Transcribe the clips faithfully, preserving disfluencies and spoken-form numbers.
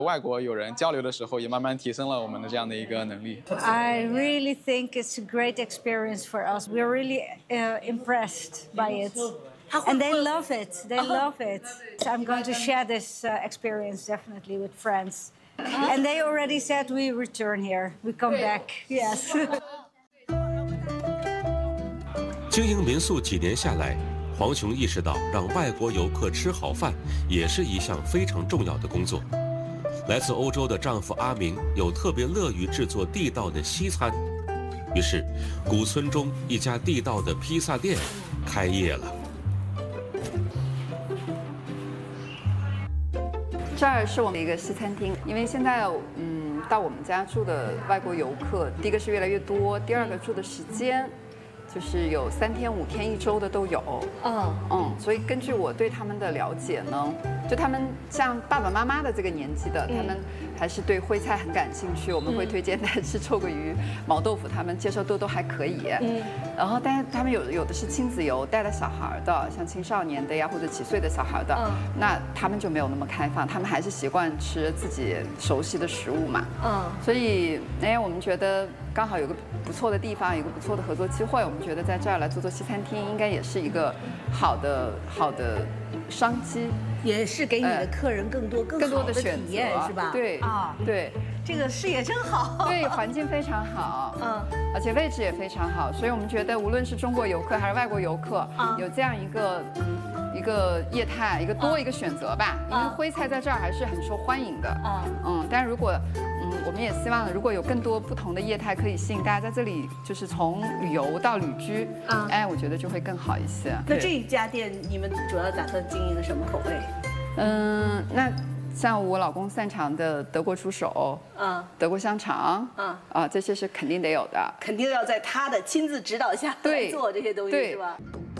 外国友人交流的时候，也慢慢提升了我们的这样的一个能力。 I really think it's a great experience for us. We're really uh, impressed by it. And they love it. They love it. So I'm going to share this uh, experience definitely with friends. And they already said we return here. We come back. Yes. 经营民宿几年下来，黄琼意识到让外国游客吃好饭也是一项非常重要的工作。来自欧洲的丈夫阿明有特别乐于制作地道的西餐，于是古村中一家地道的披萨店开业了。 这儿是我们一个西餐厅，因为现在嗯，到我们家住的外国游客，第一个是越来越多，第二个住的时间。就是有三天、五天、一周的都有，嗯嗯，所以根据我对他们的了解呢，就他们像爸爸妈妈的这个年纪的，他们还是对徽菜很感兴趣。我们会推荐他吃臭鳜鱼、毛豆腐，他们接受度都还可以。嗯，然后但是他们有有的是亲子游，带了小孩的，像青少年的呀或者几岁的小孩的，那他们就没有那么开放，他们还是习惯吃自己熟悉的食物嘛。嗯，所以哎，我们觉得刚好有个不错的地方，有个不错的合作机会，我们觉得在这儿来做做西餐厅，应该也是一个好的好的商机， 也是给你的客人更多、更好的体验，是吧？ 对啊，对， 这个视野真好， 对，环境非常好，嗯，而且位置也非常好，所以我们觉得无论是中国游客还是外国游客，有这样一个一个业态，一个多一个选择吧，因为徽菜在这儿还是很受欢迎的，嗯嗯，但是如果嗯，我们也希望如果有更多不同的业态可以吸引大家在这里，就是从旅游到旅居，啊，哎，我觉得就会更好一些。 那这一家店你们主要打算经营的什么口味？ 嗯，那像我老公擅长的德国猪手，嗯，德国香肠，嗯，啊，这些是肯定得有的， 肯定要在他的亲自指导下来做这些东西，是吧？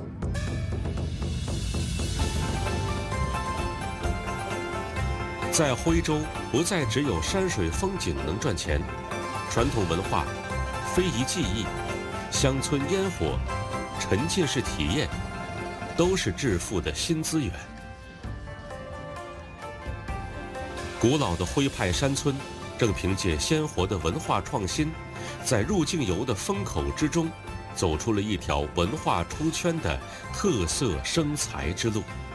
在徽州，不再只有山水风景能赚钱，传统文化、非遗技艺、乡村烟火、沉浸式体验，都是致富的新资源。古老的徽派山村，正凭借鲜活的文化创新，在入境游的风口之中，走出了一条文化出圈的特色生财之路。